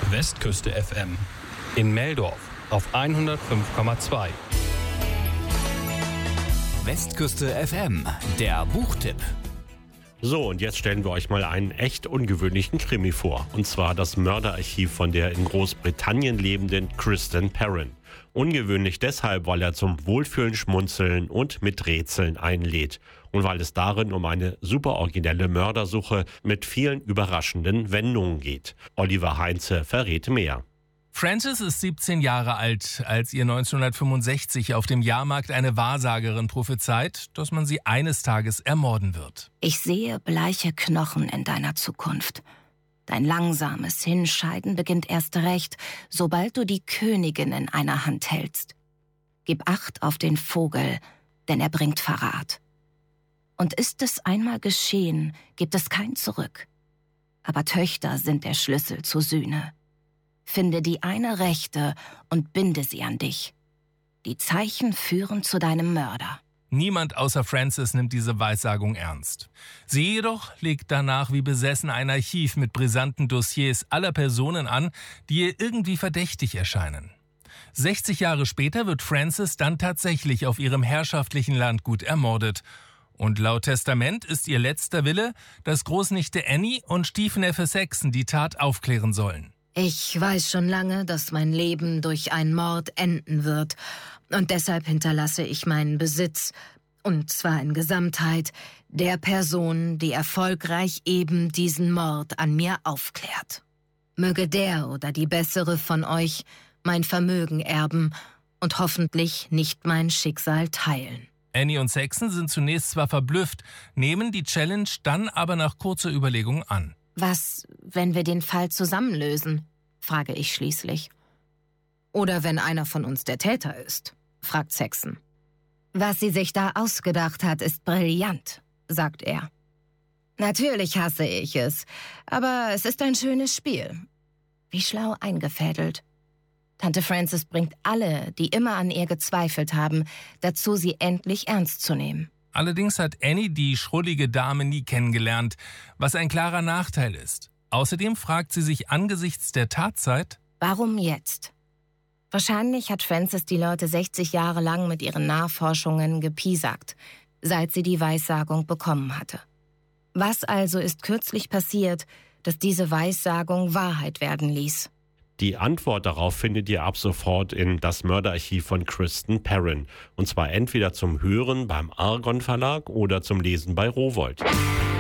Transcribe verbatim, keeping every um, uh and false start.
Westküste F M. In Meldorf auf hundertfünf Komma zwei. Westküste F M, der Buchtipp. So, und jetzt stellen wir euch mal einen echt ungewöhnlichen Krimi vor. Und zwar das Mörderarchiv von der in Großbritannien lebenden Kristen Perrin. Ungewöhnlich deshalb, weil er zum Wohlfühlen, Schmunzeln und mit Rätseln einlädt. Und weil es darin um eine super originelle Mördersuche mit vielen überraschenden Wendungen geht. Oliver Heinze verrät mehr. Frances ist siebzehn Jahre alt, als ihr neunzehnhundertfünfundsechzig auf dem Jahrmarkt eine Wahrsagerin prophezeit, dass man sie eines Tages ermorden wird. Ich sehe bleiche Knochen in deiner Zukunft. Dein langsames Hinscheiden beginnt erst recht, sobald du die Königin in einer Hand hältst. Gib Acht auf den Vogel, denn er bringt Verrat. Und ist es einmal geschehen, gibt es kein Zurück. Aber Töchter sind der Schlüssel zur Sühne. Finde die eine Rechte und binde sie an dich. Die Zeichen führen zu deinem Mörder. Niemand außer Frances nimmt diese Weissagung ernst. Sie jedoch legt danach wie besessen ein Archiv mit brisanten Dossiers aller Personen an, die ihr irgendwie verdächtig erscheinen. sechzig Jahre später wird Frances dann tatsächlich auf ihrem herrschaftlichen Landgut ermordet. Und laut Testament ist ihr letzter Wille, dass Großnichte Annie und Stiefneffe Saxon die Tat aufklären sollen. Ich weiß schon lange, dass mein Leben durch einen Mord enden wird. Und deshalb hinterlasse ich meinen Besitz, und zwar in Gesamtheit, der Person, die erfolgreich eben diesen Mord an mir aufklärt. Möge der oder die bessere von euch mein Vermögen erben und hoffentlich nicht mein Schicksal teilen. Annie und Saxon sind zunächst zwar verblüfft, nehmen die Challenge dann aber nach kurzer Überlegung an. Was, wenn wir den Fall zusammenlösen? Frage ich schließlich. Oder wenn einer von uns der Täter ist, fragt Saxon. Was sie sich da ausgedacht hat, ist brillant, sagt er. Natürlich hasse ich es, aber es ist ein schönes Spiel. Wie schlau eingefädelt. Tante Frances bringt alle, die immer an ihr gezweifelt haben, dazu, sie endlich ernst zu nehmen. Allerdings hat Annie die schrullige Dame nie kennengelernt, was ein klarer Nachteil ist. Außerdem fragt sie sich angesichts der Tatzeit: Warum jetzt? Wahrscheinlich hat Frances die Leute sechzig Jahre lang mit ihren Nachforschungen gepiesackt, seit sie die Weissagung bekommen hatte. Was also ist kürzlich passiert, dass diese Weissagung Wahrheit werden ließ? Die Antwort darauf findet ihr ab sofort in Das Mörderarchiv von Kristen Perrin. Und zwar entweder zum Hören beim Argon Verlag oder zum Lesen bei Rowohlt.